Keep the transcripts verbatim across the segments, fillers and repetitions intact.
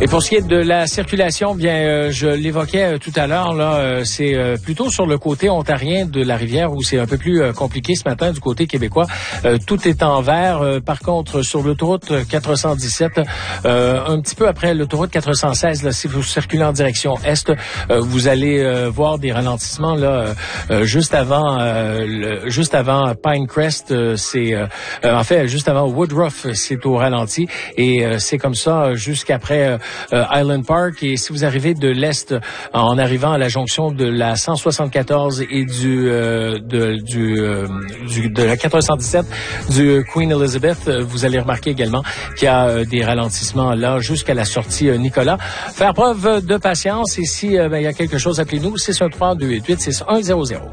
Et pour ce qui est de la circulation, bien, euh, je l'évoquais euh, tout à l'heure, là, euh, c'est euh, plutôt sur le côté ontarien de la rivière où c'est un peu plus euh, compliqué ce matin du côté québécois. Euh, tout est en vert. Euh, par contre, sur l'autoroute quatre cent dix-sept, euh, un petit peu après l'autoroute quatre cent seize, là, si vous circulez en direction est, euh, vous allez euh, voir des ralentissements là, euh, juste avant, euh, le, juste avant Pinecrest. Euh, c'est euh, en fait juste avant Woodruff, c'est au ralenti et euh, c'est comme ça jusqu'après euh, Euh, Island Park. Et si vous arrivez de l'est en arrivant à la jonction de la cent soixante-quatorze et du euh, de du, euh, du de la quatre cent dix-sept du Queen Elizabeth, vous allez remarquer également qu'il y a euh, des ralentissements là jusqu'à la sortie euh, Nicolas. Faire preuve de patience et si euh, ben, il y a quelque chose, appelez-nous six un trois deux huit huit six un zéro zéro.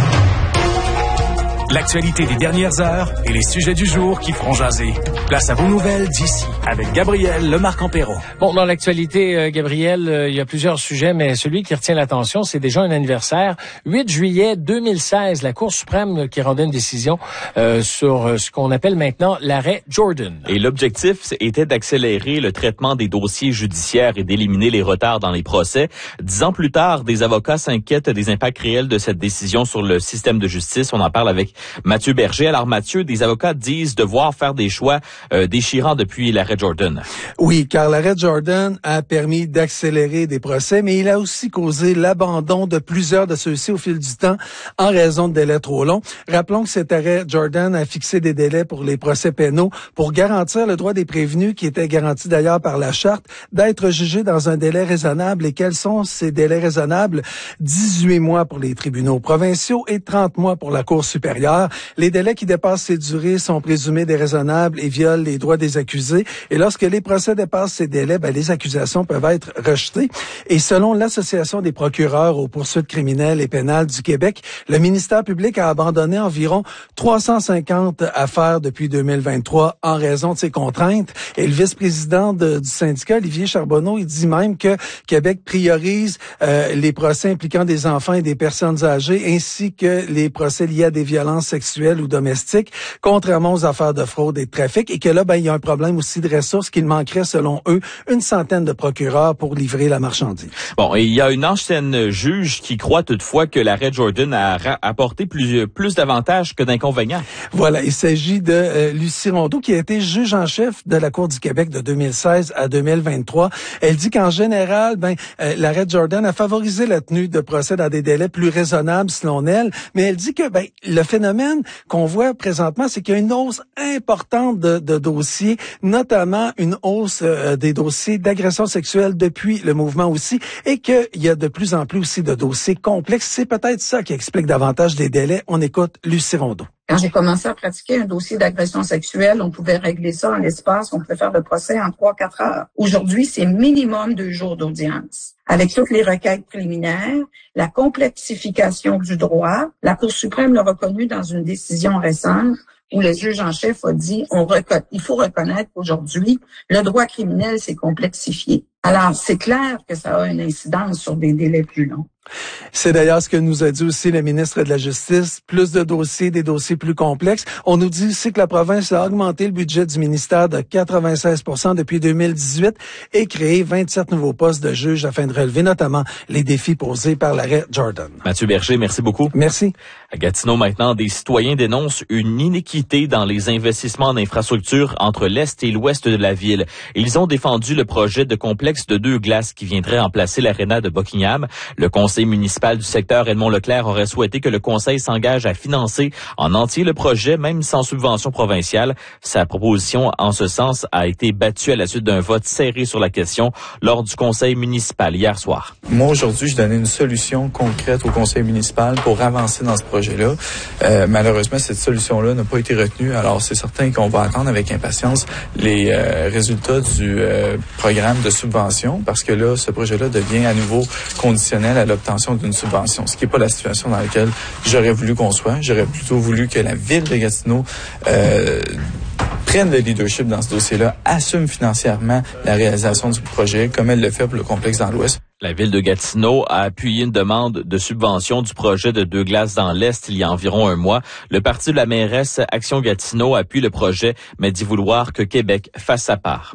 L'actualité des dernières heures et les sujets du jour qui feront jaser. Place à vos nouvelles d'ici avec Gabriel Lemarque-Empéron. Bon, dans l'actualité, euh, Gabriel, euh, il y a plusieurs sujets, mais celui qui retient l'attention, c'est déjà un anniversaire. huit juillet deux mille seize, la Cour suprême qui rendait une décision euh, sur euh, ce qu'on appelle maintenant l'arrêt Jordan. Et l'objectif était d'accélérer le traitement des dossiers judiciaires et d'éliminer les retards dans les procès. Dix ans plus tard, des avocats s'inquiètent des impacts réels de cette décision sur le système de justice. On en parle avec Mathieu Berger. Alors Mathieu, des avocats disent devoir faire des choix euh, déchirants depuis l'arrêt Jordan. Oui, car l'arrêt Jordan a permis d'accélérer des procès, mais il a aussi causé l'abandon de plusieurs de ceux-ci au fil du temps en raison de délais trop longs. Rappelons que cet arrêt Jordan a fixé des délais pour les procès pénaux pour garantir le droit des prévenus, qui était garanti d'ailleurs par la Charte, d'être jugés dans un délai raisonnable. Et quels sont ces délais raisonnables? dix-huit mois pour les tribunaux provinciaux et trente mois pour la Cour supérieure. Les délais qui dépassent ces durées sont présumés déraisonnables et violent les droits des accusés. Et lorsque les procès dépassent ces délais, ben, les accusations peuvent être rejetées. Et selon l'Association des procureurs aux poursuites criminelles et pénales du Québec, le ministère public a abandonné environ trois cent cinquante affaires depuis deux mille vingt-trois en raison de ces contraintes. Et le vice-président de, du syndicat, Olivier Charbonneau, il dit même que Québec priorise euh, les procès impliquant des enfants et des personnes âgées, ainsi que les procès liés à des violences sexuelles ou domestiques, contrairement aux affaires de fraude et de trafic, et que là, ben, il y a un problème aussi de ressources, qu'il manquerait, selon eux, une centaine de procureurs pour livrer la marchandise. Bon, et il y a une ancienne juge qui croit toutefois que l'arrêt Jordan a apporté plus, plus d'avantages que d'inconvénients. Voilà, il s'agit de euh, Lucie Rondeau, qui a été juge en chef de la Cour du Québec de deux mille seize à deux mille vingt-trois. Elle dit qu'en général, ben, euh, l'arrêt Jordan a favorisé la tenue de procès dans des délais plus raisonnables, selon elle, mais elle dit que ben, le phénomène qu'on voit présentement, c'est qu'il y a une hausse importante de, de dossiers, notamment une hausse euh, des dossiers d'agression sexuelle depuis le mouvement aussi, et qu'il y a de plus en plus aussi de dossiers complexes. C'est peut-être ça qui explique davantage les délais. On écoute Lucie Rondeau. Quand j'ai commencé à pratiquer un dossier d'agression sexuelle, on pouvait régler ça en l'espace, on pouvait faire le procès en trois, quatre heures. Aujourd'hui, c'est minimum deux jours d'audience. Avec toutes les requêtes préliminaires, la complexification du droit, la Cour suprême l'a reconnu dans une décision récente où le juge en chef a dit on reco- il faut reconnaître qu'aujourd'hui, le droit criminel s'est complexifié. Alors, c'est clair que ça a une incidence sur des délais plus longs. C'est d'ailleurs ce que nous a dit aussi le ministre de la Justice. Plus de dossiers, des dossiers plus complexes. On nous dit aussi que la province a augmenté le budget du ministère de quatre-vingt-seize pour cent depuis deux mille dix-huit et créé vingt-sept nouveaux postes de juges afin de relever notamment les défis posés par l'arrêt Jordan. Mathieu Berger, merci beaucoup. Merci. À Gatineau, maintenant, des citoyens dénoncent une inéquité dans les investissements en infrastructure entre l'Est et l'Ouest de la ville. Ils ont défendu le projet de complexe de deux glaces qui viendrait remplacer l'aréna de Buckingham. Le conseil municipal du secteur Edmond Leclerc aurait souhaité que le conseil s'engage à financer en entier le projet, même sans subvention provinciale. Sa proposition en ce sens a été battue à la suite d'un vote serré sur la question lors du conseil municipal hier soir. Moi, aujourd'hui, je donnais une solution concrète au conseil municipal pour avancer dans ce projet-là. Euh, malheureusement, cette solution-là n'a pas été retenue. Alors, c'est certain qu'on va attendre avec impatience les euh, résultats du euh, programme de subvention, parce que là, ce projet-là devient à nouveau conditionnel à l'obtention d'une subvention, ce qui n'est pas la situation dans laquelle j'aurais voulu qu'on soit. J'aurais plutôt voulu que la ville de Gatineau euh, prenne le leadership dans ce dossier-là, assume financièrement la réalisation du projet, comme elle le fait pour le complexe dans l'Ouest. La ville de Gatineau a appuyé une demande de subvention du projet de deux glaces dans l'Est il y a environ un mois. Le parti de la mairesse Action Gatineau appuie le projet, mais dit vouloir que Québec fasse sa part.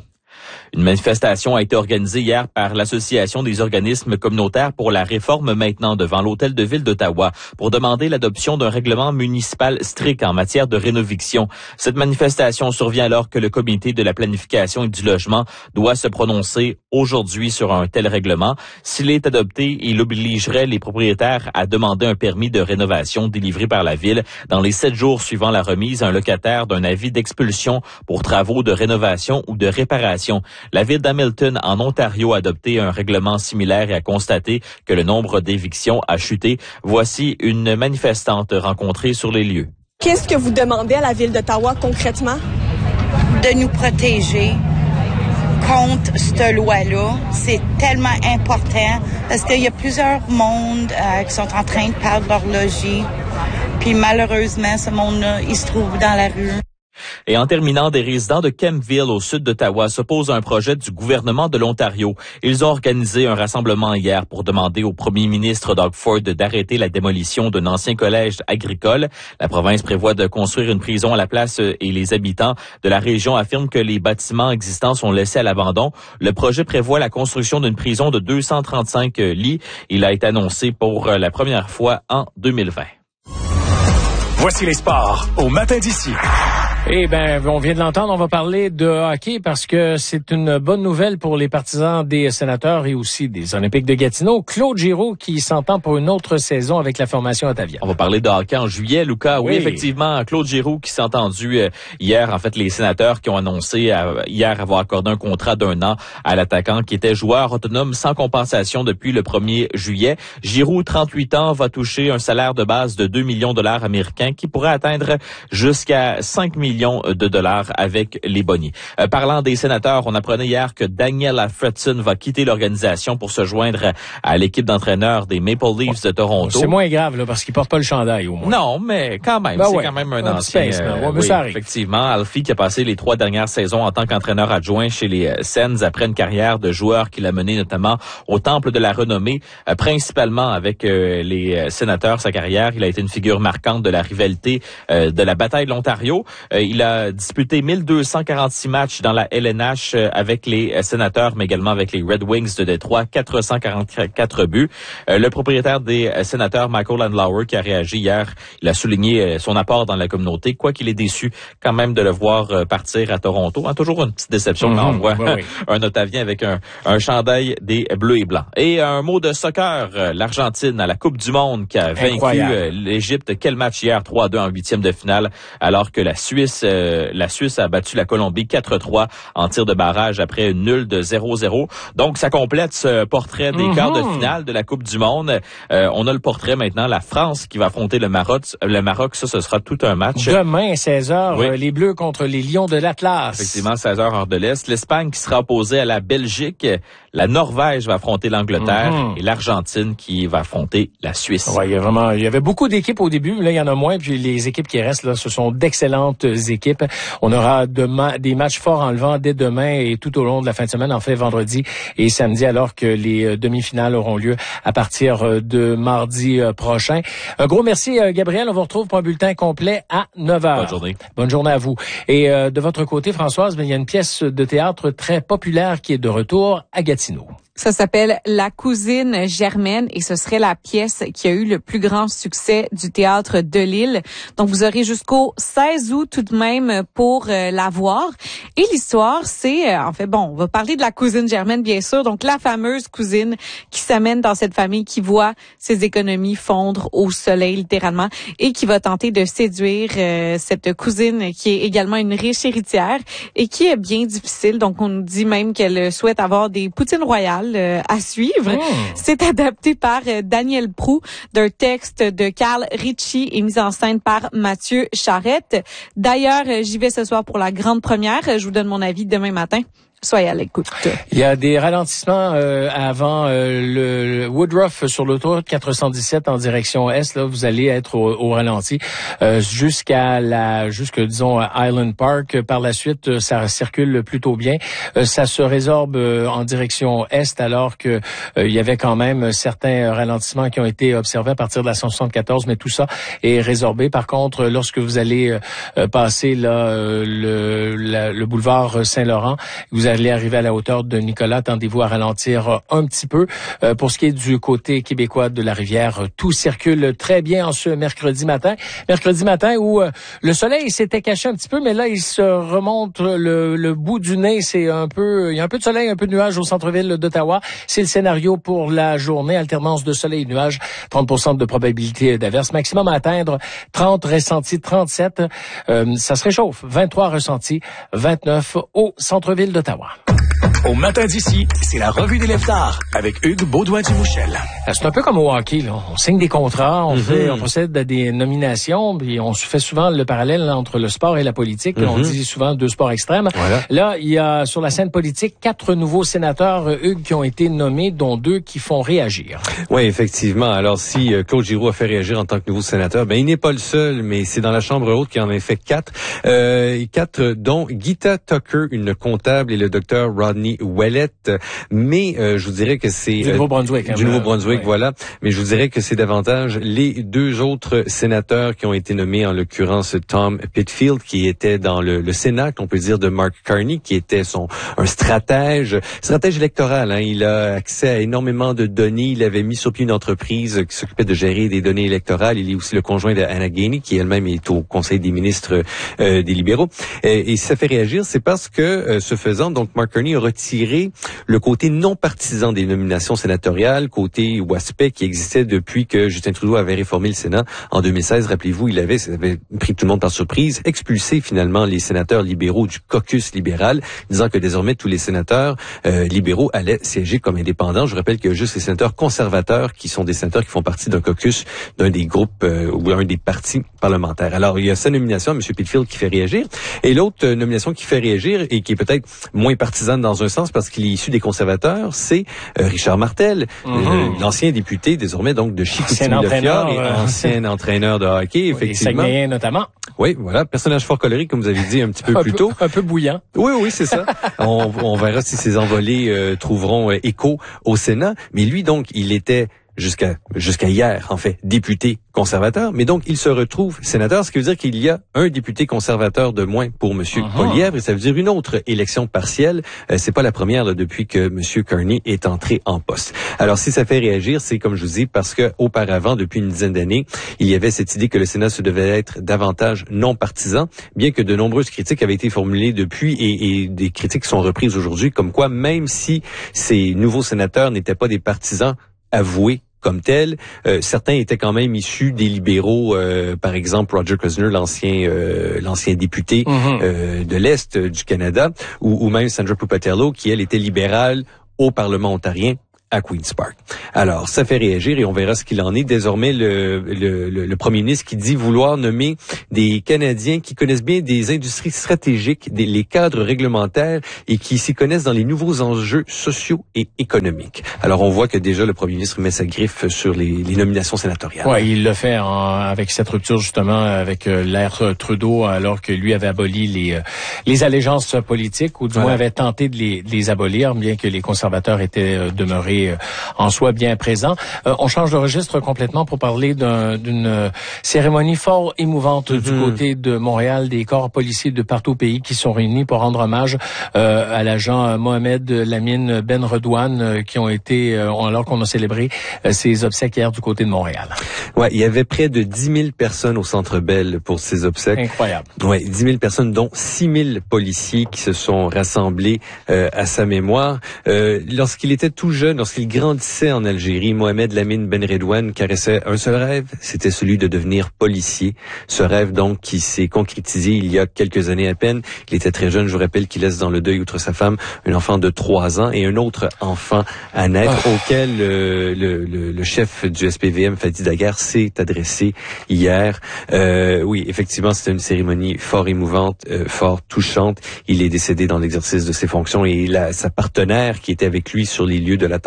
Une manifestation a été organisée hier par l'Association des organismes communautaires pour la réforme maintenant devant l'Hôtel de Ville d'Ottawa pour demander l'adoption d'un règlement municipal strict en matière de rénoviction. Cette manifestation survient alors que le comité de la planification et du logement doit se prononcer aujourd'hui sur un tel règlement. S'il est adopté, il obligerait les propriétaires à demander un permis de rénovation délivré par la Ville dans les sept jours suivant la remise à un locataire d'un avis d'expulsion pour travaux de rénovation ou de réparation. La Ville d'Hamilton, en Ontario, a adopté un règlement similaire et a constaté que le nombre d'évictions a chuté. Voici une manifestante rencontrée sur les lieux. Qu'est-ce que vous demandez à la Ville d'Ottawa concrètement? De nous protéger contre cette loi-là. C'est tellement important parce qu'il y a plusieurs mondes euh, qui sont en train de perdre leur logis. Puis malheureusement, ce monde-là, il se trouve dans la rue. Et en terminant, des résidents de Kempville, au sud d'Ottawa, s'opposent à un projet du gouvernement de l'Ontario. Ils ont organisé un rassemblement hier pour demander au premier ministre Doug Ford d'arrêter la démolition d'un ancien collège agricole. La province prévoit de construire une prison à la place et les habitants de la région affirment que les bâtiments existants sont laissés à l'abandon. Le projet prévoit la construction d'une prison de deux cent trente-cinq lits. Il a été annoncé pour la première fois en deux mille vingt. Voici les sports au matin d'ici. Eh ben, on vient de l'entendre, on va parler de hockey parce que c'est une bonne nouvelle pour les partisans des Sénateurs et aussi des Olympiques de Gatineau. Claude Giroux qui s'entend pour une autre saison avec la formation Ottavia. On va parler de hockey en juillet, Lucas. Oui, oui effectivement, Claude Giroux qui s'est entendu euh, hier, en fait, les Sénateurs qui ont annoncé euh, hier avoir accordé un contrat d'un an à l'attaquant qui était joueur autonome sans compensation depuis le premier juillet. Giroux, trente-huit ans, va toucher un salaire de base de deux millions de dollars américains qui pourrait atteindre jusqu'à cinq millions de dollars avec les bonnies. Euh, parlant des Sénateurs, on apprenait hier que Daniel Alfredson va quitter l'organisation pour se joindre à l'équipe d'entraîneurs des Maple Leafs de Toronto. C'est moins grave là parce qu'il porte pas le chandail au moins. Non, mais quand même, ben c'est ouais, quand même un, un ancien. Euh, ouais, oui, effectivement, Alfie qui a passé les trois dernières saisons en tant qu'entraîneur adjoint chez les euh, Sens après une carrière de joueur qu'il a mené notamment au Temple de la Renommée, euh, principalement avec euh, les euh, Sénateurs. Sa carrière, il a été une figure marquante de la rivalité euh, de la bataille de l'Ontario. Euh, Il a disputé mille deux cent quarante-six matchs dans la L N H avec les Sénateurs, mais également avec les Red Wings de Détroit, quatre cent quarante-quatre buts. Euh, le propriétaire des Sénateurs, Michael Landauer, qui a réagi hier, il a souligné son apport dans la communauté, quoiqu'il est déçu quand même de le voir partir à Toronto. Hein, toujours une petite déception mmh, quand on voit oui, oui. un Ottavien avec un, un chandail des Bleus et Blancs. Et un mot de soccer, l'Argentine à la Coupe du Monde qui a Incroyable. vaincu l'Égypte. Quel match hier, trois à deux en huitième de finale, alors que la Suisse Euh, la Suisse a battu la Colombie quatre à trois en tir de barrage après une nulle de zéro zéro. Donc, ça complète ce portrait des mm-hmm. quarts de finale de la Coupe du Monde. Euh, on a le portrait maintenant. La France qui va affronter le Maroc. Le Maroc, ça, ce sera tout un match. Demain, seize heures, oui. euh, les Bleus contre les Lions de l'Atlas. Effectivement, seize heures heure de l'Est. L'Espagne qui sera opposée à la Belgique. La Norvège va affronter l'Angleterre mm-hmm. et l'Argentine qui va affronter la Suisse. Ouais, il y a vraiment, il y avait beaucoup d'équipes au début. Là, il y en a moins. Puis les équipes qui restent, là, ce sont d'excellentes équipes. On aura demain des matchs forts en levant dès demain et tout au long de la fin de semaine, en fait vendredi et samedi, alors que les demi-finales auront lieu à partir de mardi prochain. Un gros merci, Gabriel. On vous retrouve pour un bulletin complet à neuf heures. Bonne journée. Bonne journée à vous. Et euh, de votre côté, Françoise, il y a une pièce de théâtre très populaire qui est de retour à Gatineau. Ça s'appelle La cousine Germaine et ce serait la pièce qui a eu le plus grand succès du théâtre de l'île. Donc, vous aurez jusqu'au seize août tout de même pour euh, la voir. Et l'histoire, c'est, euh, en fait, bon, on va parler de la cousine Germaine, bien sûr. Donc, la fameuse cousine qui s'amène dans cette famille, qui voit ses économies fondre au soleil, littéralement, et qui va tenter de séduire euh, cette cousine qui est également une riche héritière et qui est bien difficile. Donc, on nous dit même qu'elle souhaite avoir des poutines royales à suivre. Mmh. C'est adapté par Daniel Proulx d'un texte de Carl Ritchie et mis en scène par Mathieu Charette. D'ailleurs, j'y vais ce soir pour la grande première. Je vous donne mon avis demain matin. Soyez à l'écoute. Il y a des ralentissements euh, avant euh, le, le Woodruff sur l'autoroute quatre cent dix-sept en direction est. Là, vous allez être au, au ralenti euh, jusqu'à la, jusque disons à Island Park. Par la suite, ça circule plutôt bien. Euh, ça se résorbe euh, en direction est, alors que euh, il y avait quand même certains ralentissements qui ont été observés à partir de la cent soixante-quatorze, mais tout ça est résorbé. Par contre, lorsque vous allez euh, passer là euh, le, la, le boulevard Saint-Laurent, vous vous allez arriver à la hauteur de Nicolas. Attendez-vous à ralentir euh, un petit peu. Euh, pour ce qui est du côté québécois de la rivière, euh, tout circule très bien en ce mercredi matin. Mercredi matin où euh, le soleil s'était caché un petit peu, mais là, il se remonte le, le bout du nez. C'est un peu, il y a un peu de soleil, un peu de nuages au centre-ville d'Ottawa. C'est le scénario pour la journée. Alternance de soleil et nuages. trente pour cent de probabilité d'averse. Maximum à atteindre trente, ressenti trente-sept. Euh, ça se réchauffe. vingt-trois ressentis, vingt-neuf au centre-ville d'Ottawa. Au matin d'ici, c'est la revue des Leftards avec Hugues Baudouin-Dumouchel. C'est un peu comme au hockey, là. On signe des contrats, on Mm-hmm. fait, on procède à des nominations, puis on se fait souvent le parallèle là, entre le sport et la politique. Mm-hmm. On dit souvent deux sports extrêmes. Voilà. Là, il y a sur la scène politique quatre nouveaux sénateurs, euh, Hugues, qui ont été nommés, dont deux qui font réagir. Oui, effectivement. Alors, si euh, Claude Giroux a fait réagir en tant que nouveau sénateur, ben il n'est pas le seul, mais c'est dans la Chambre haute qu'il en a fait quatre. Euh, quatre, dont Gita Tucker, une comptable, et le docteur Rodney Ouellet. Mais euh, je vous dirais que c'est... Du Nouveau-Brunswick. Euh, hein, du Nouveau-Brunswick, ouais. voilà. Mais je vous dirais que c'est davantage les deux autres sénateurs qui ont été nommés, en l'occurrence Tom Pitfield, qui était dans le, le Sénat, qu'on peut dire, de Mark Carney, qui était son un stratège, stratège électoral. Hein. Il a accès à énormément de données. Il avait mis sur pied une entreprise qui s'occupait de gérer des données électorales. Il est aussi le conjoint de Anna Gainey, qui elle-même est au Conseil des ministres euh, des libéraux. Et, et si ça fait réagir, c'est parce que, euh, ce faisant, donc Mark Carney a retiré le côté non partisan des nominations sénatoriales, côté ou aspect qui existait depuis que Justin Trudeau avait réformé le Sénat en deux mille seize. Rappelez-vous, il avait, ça avait pris tout le monde par surprise, expulsé finalement les sénateurs libéraux du caucus libéral, disant que désormais tous les sénateurs euh, libéraux allaient siéger comme indépendants. Je vous rappelle qu'il y a juste les sénateurs conservateurs qui sont des sénateurs qui font partie d'un caucus, d'un des groupes euh, ou un des partis parlementaires. Alors, il y a sa nomination, M. Pitfield, qui fait réagir, et l'autre euh, nomination qui fait réagir et qui est peut-être moins partisane dans un sens parce qu'il est issu des conservateurs, c'est euh, Richard Martel, mm-hmm. euh, l'ancien député désormais donc de Chicoutimi-Le-Fjord et euh... ancien entraîneur de hockey, effectivement. Les Saguenayens notamment. Oui, voilà, personnage fort colérique, comme vous avez dit un petit peu un plus peu, tôt. Un peu bouillant. Oui, oui, c'est ça. on, on verra si ces envolées euh, trouveront euh, écho au Sénat. Mais lui, donc, il était jusqu'à jusqu'à hier, en fait, député conservateur, mais donc il se retrouve sénateur, ce qui veut dire qu'il y a un député conservateur de moins pour M. Uh-huh. Poilievre, et ça veut dire une autre élection partielle. Euh, c'est pas la première là, depuis que M. Carney est entré en poste. Alors si ça fait réagir, c'est comme je vous dis, parce que auparavant, depuis une dizaine d'années, il y avait cette idée que le Sénat se devait être davantage non partisan, bien que de nombreuses critiques avaient été formulées depuis, et, et des critiques sont reprises aujourd'hui, comme quoi même si ces nouveaux sénateurs n'étaient pas des partisans avoués comme tel, euh, certains étaient quand même issus des libéraux, euh, par exemple Roger Kusner, l'ancien euh, l'ancien député mm-hmm. euh, de l'Est du Canada, ou, ou même Sandra Pupatello, qui elle était libérale au Parlement ontarien à Queen's Park. Alors, ça fait réagir et on verra ce qu'il en est. Désormais, le, le, le, le premier ministre qui dit vouloir nommer des Canadiens qui connaissent bien des industries stratégiques, des, les cadres réglementaires et qui s'y connaissent dans les nouveaux enjeux sociaux et économiques. Alors, on voit que déjà le premier ministre met sa griffe sur les, les nominations sénatoriales. Oui, il le fait en, avec cette rupture justement avec euh, l'ère Trudeau, alors que lui avait aboli les, euh, les allégeances politiques, ou du voilà. moins avait tenté de les, de les abolir, bien que les conservateurs étaient euh, demeurés en soi bien présent. Euh, on change de registre complètement pour parler d'un, d'une euh, cérémonie fort émouvante mm-hmm. du côté de Montréal, des corps policiers de partout au pays qui sont réunis pour rendre hommage euh, à l'agent Mohamed Lamine Ben Redouane euh, qui ont été, euh, alors qu'on a célébré euh, ses obsèques hier du côté de Montréal. Ouais, il y avait près de dix mille personnes au Centre Bell pour ces obsèques. Incroyable. Ouais, dix mille personnes, dont six mille policiers qui se sont rassemblés euh, à sa mémoire. Euh, lorsqu'il était tout jeune, lorsqu'il grandissait en Algérie, Mohamed Lamine Ben Redouane caressait un seul rêve, c'était celui de devenir policier. Ce rêve donc qui s'est concrétisé il y a quelques années à peine. Il était très jeune, je vous rappelle qu'il laisse dans le deuil, outre sa femme, un enfant de trois ans et un autre enfant à naître, oh. auquel euh, le, le, le chef du S P V M, Fadi Daguerre, s'est adressé hier. Euh, oui, effectivement, c'était une cérémonie fort émouvante, euh, fort touchante. Il est décédé dans l'exercice de ses fonctions et la, sa partenaire qui était avec lui sur les lieux de l'attentat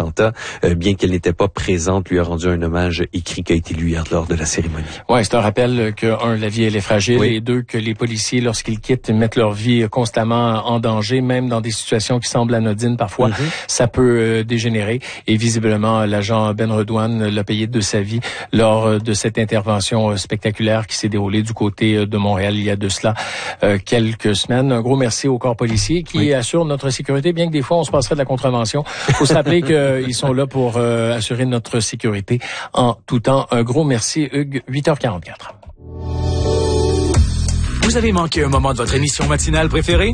Atlanta, euh, bien qu'elle n'était pas présente, lui a rendu un hommage écrit qui a été lu hier lors de la cérémonie. Ouais, c'est un rappel que, un, la vie, elle est fragile, oui. et deux, que les policiers, lorsqu'ils quittent, mettent leur vie constamment en danger, même dans des situations qui semblent anodines parfois. Mm-hmm. Ça peut euh, dégénérer. Et visiblement, l'agent Ben Redouane l'a payé de sa vie lors de cette intervention spectaculaire qui s'est déroulée du côté de Montréal il y a de cela euh, quelques semaines. Un gros merci au corps policier qui oui. assure notre sécurité, bien que des fois on se passerait de la contravention. Il faut se rappeler qu'ils sont là pour euh, assurer notre sécurité en tout temps. Un gros merci, Hugues. huit heures quarante-quatre. Vous avez manqué un moment de votre émission matinale préférée?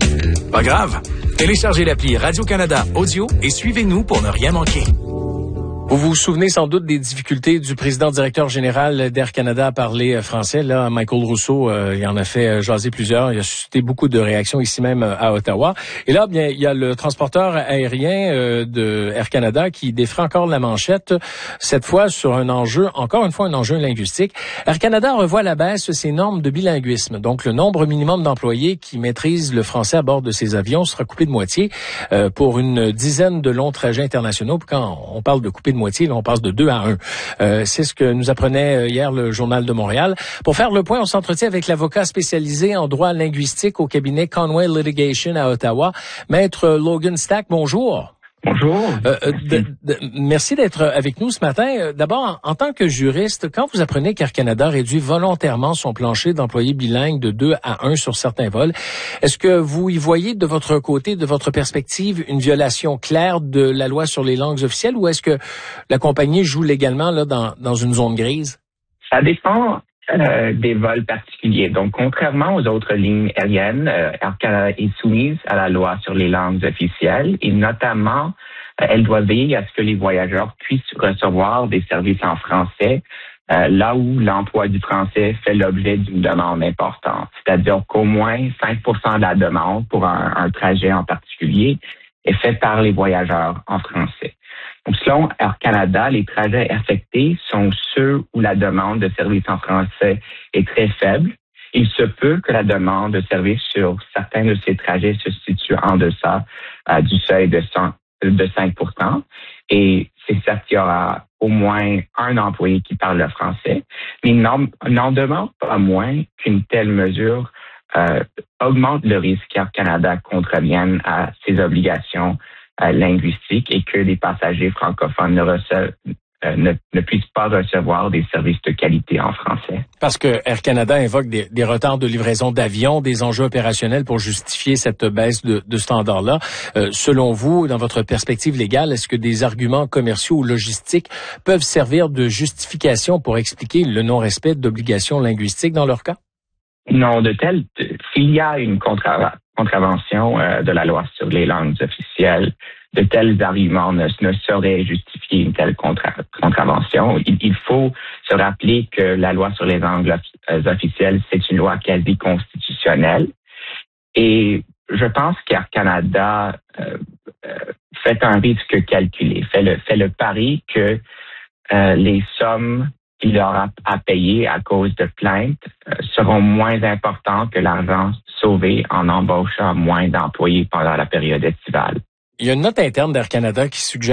Pas grave. Téléchargez l'appli Radio-Canada Audio et suivez-nous pour ne rien manquer. Vous vous souvenez sans doute des difficultés du président directeur général d'Air Canada à parler français. Là, Michael Rousseau, euh, il en a fait jaser plusieurs. Il a suscité beaucoup de réactions ici même à Ottawa. Et là, bien, il y a le transporteur aérien euh, de Air Canada qui défraie encore la manchette, cette fois sur un enjeu, encore une fois un enjeu linguistique. Air Canada revoit à la baisse ses normes de bilinguisme. Donc, le nombre minimum d'employés qui maîtrisent le français à bord de ces avions sera coupé de moitié euh, pour une dizaine de longs trajets internationaux. Puis quand on parle de couper de moitié, là, on passe de deux à un. Euh, c'est ce que nous apprenait hier le Journal de Montréal. Pour faire le point, on s'entretient avec l'avocat spécialisé en droit linguistique au cabinet Conway Litigation à Ottawa, Maître Logan Stack. Bonjour. Bonjour. Euh, de, de, merci d'être avec nous ce matin. D'abord, en, en tant que juriste, quand vous apprenez qu'Air Canada réduit volontairement son plancher d'employés bilingues de deux à un sur certains vols, est-ce que vous y voyez de votre côté, de votre perspective, une violation claire de la loi sur les langues officielles, ou est-ce que la compagnie joue légalement là dans, dans une zone grise? Ça dépend euh, des vols particuliers. Donc, contrairement aux autres lignes aériennes, euh, Air Canada est soumise à la loi sur les langues officielles et notamment, euh, elle doit veiller à ce que les voyageurs puissent recevoir des services en français euh, là où l'emploi du français fait l'objet d'une demande importante. C'est-à-dire qu'au moins cinq pour cent de la demande pour un, un trajet en particulier est fait par les voyageurs en français. Donc, selon Air Canada, les trajets affectés sont ceux où la demande de services en français est très faible. Il se peut que la demande de services sur certains de ces trajets se situe en deçà euh, du seuil de, cent, de cinq pour cent. Et c'est certes qu'il y aura au moins un employé qui parle le français, mais il n'en, n'en demande pas moins qu'une telle mesure euh, augmente le risque qu'Air Canada contrevienne à ses obligations Euh, linguistique et que les passagers francophones ne, reçoivent, euh, ne, ne puissent pas recevoir des services de qualité en français. Parce que Air Canada invoque des, des retards de livraison d'avions, des enjeux opérationnels pour justifier cette baisse de, de standards-là. Euh, selon vous, dans votre perspective légale, est-ce que des arguments commerciaux ou logistiques peuvent servir de justification pour expliquer le non-respect d'obligations linguistiques dans leur cas? Non, de telles, s'il y a une contra, contravention euh, de la loi sur les langues officielles, de tels arguments ne, ne sauraient justifier une telle contra, contravention. Il, il faut se rappeler que la loi sur les langues officielles, c'est une loi quasi constitutionnelle. Et je pense qu'Air Canada euh, euh, fait un risque calculé, fait le, fait le pari que euh, les sommes qu'il aura à payer à cause de plaintes euh, seront moins importantes que l'argent sauvé en embauchant moins d'employés pendant la période estivale. Il y a une note interne d'Air Canada qui suggère